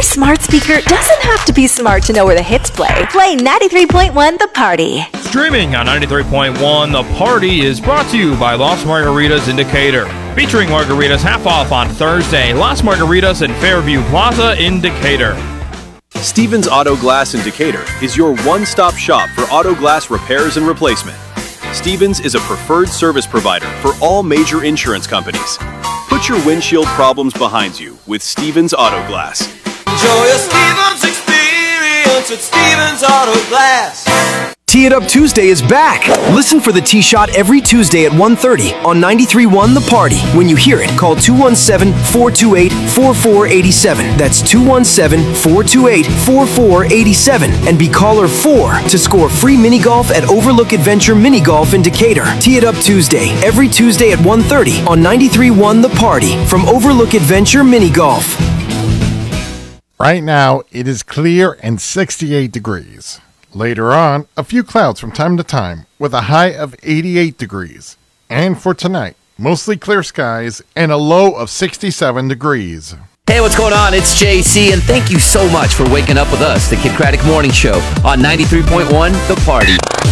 smart speaker doesn't have to be smart to know where the hits play. Play 93.1 The Party. Streaming on 93.1 The Party is brought to you by Las Margaritas Indicator. Featuring margaritas half off on Thursday. Las Margaritas in Fairview Plaza in Decatur. Stevens Auto Glass in Decatur is your one-stop shop for auto glass repairs and replacement. Stevens is a preferred service provider for all major insurance companies. Put your windshield problems behind you with Stevens Auto Glass. Enjoy a Stevens experience at Stevens Auto Glass. Tee It Up Tuesday is back. Listen for the Tee Shot every Tuesday at 1:30 on 93.1 The Party. When you hear it, call 217-428-4487. That's 217-428-4487 and be caller 4 to score free mini golf at Overlook Adventure Mini Golf in Decatur. Tee It Up Tuesday every Tuesday at 1:30 on 93.1 The Party from Overlook Adventure Mini Golf. Right now, it is clear and 68 degrees. Later on, a few clouds from time to time with a high of 88 degrees. And for tonight, mostly clear skies and a low of 67 degrees. Hey, what's going on? It's JC, and thank you so much for waking up with us, the Kid Craddock Morning Show on 93.1 The Party.